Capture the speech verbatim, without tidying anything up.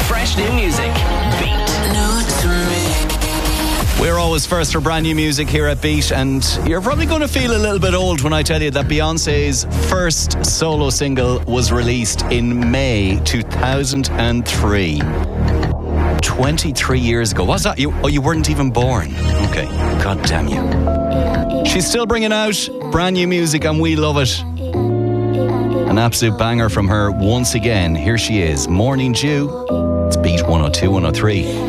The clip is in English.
fresh new music. Beat. We're always first for brand new music here at Beat, and you're probably going to feel a little bit old when I tell you that Beyoncé's first solo single was released in May two thousand three. twenty-three years ago. What's that? You, oh, you weren't even born. Okay. God damn you. She's still bringing out brand new music, and we love it. An absolute banger from her once again. Here she is, Morning Dew. It's Beat one oh two, one oh three.